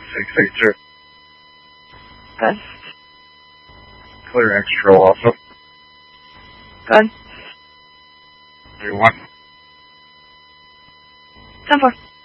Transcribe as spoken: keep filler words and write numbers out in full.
six eight zero. Good. Clear extra also. Good. three one. ten four.